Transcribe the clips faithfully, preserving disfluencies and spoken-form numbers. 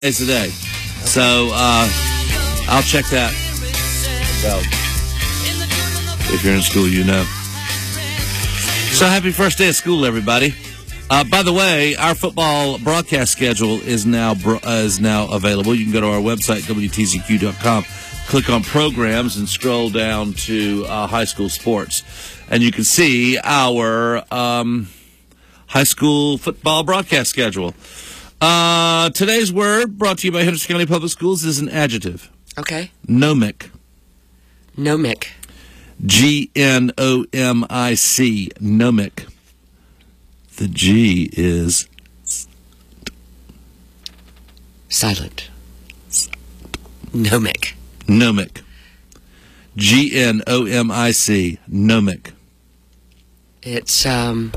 days a day. So uh, I'll check that. So if you're in school, you know. So happy first day of school, everybody. Uh, by the way, our football broadcast schedule is now bro- uh, is now available. You can go to our website, W T Z Q dot com, click on programs, and scroll down to uh, high school sports. And you can see our um, high school football broadcast schedule. Uh, today's word, brought to you by Henderson County Public Schools, is an adjective. Okay. Gnomic. Gnomic. G N O M I C. Gnomic. The G is silent. Gnomic. Gnomic. G N O M I C. Gnomic. It's, um...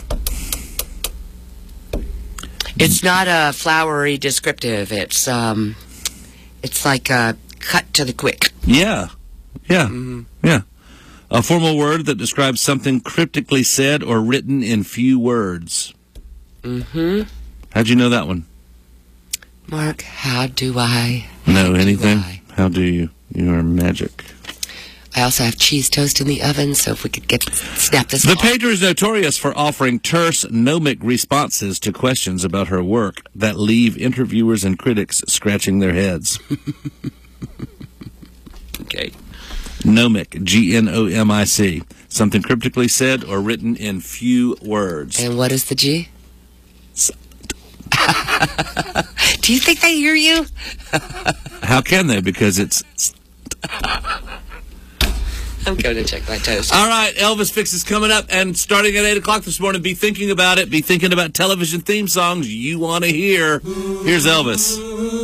It's not a flowery descriptive. It's, um... It's like a cut to the quick. Yeah. Yeah. Mm-hmm. Yeah. A formal word that describes something cryptically said or written in few words. Mm-hmm. How'd you know that one? Mark, how do I... Know how anything? do I? How do you? You are magic. I also have cheese toast in the oven, so if we could get snap this The off. pager is notorious for offering terse, gnomic responses to questions about her work that leave interviewers and critics scratching their heads. Okay. Gnomic, G N O M I C. Something cryptically said or written in few words. And what is the G? Do you think they hear you? How can they? Because it's... I'm going to check my toast. All right, Elvis Fix is coming up, and starting at eight o'clock this morning, be thinking about it. Be thinking about television theme songs you want to hear. Here's Elvis.